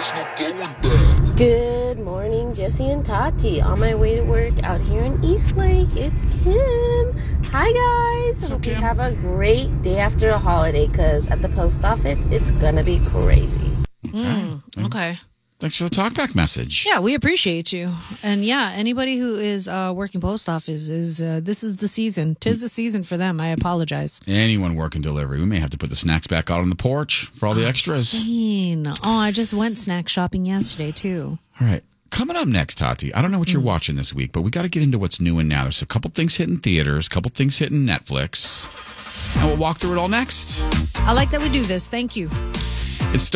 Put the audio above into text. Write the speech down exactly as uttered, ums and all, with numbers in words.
Good morning, Jesse and Tati. On my way to work out here in Eastlake, it's Kim. Hi, guys. What's Hope up, you Kim? have a great day after a holiday, because at the post office, it's going to be crazy. Mm, okay. Thanks for the talkback message. Yeah, we appreciate you. And yeah, anybody who is uh, working post office is uh, this is the season. Tis the season for them. I apologize. Anyone working delivery, we may have to put the snacks back out on the porch for all the extras. Insane. Oh, I just went snack shopping yesterday too. All right. Coming up next, Tati, I don't know what you're watching this week, but we got to get into what's new and now. There's a couple things hitting theaters, a couple things hitting Netflix, and we'll walk through it all next. I like that we do this. Thank you.